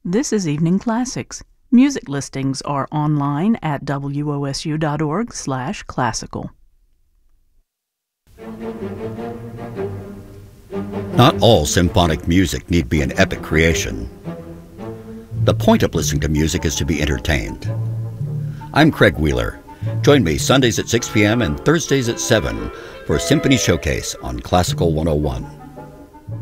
This is Evening Classics. Music listings are online at wosu.org/classical. Not all symphonic music need be an epic creation. The point of listening to music is to be entertained. I'm Craig Wheeler. Join me Sundays at 6 p.m. and Thursdays at 7 for Symphony Showcase on Classical 101.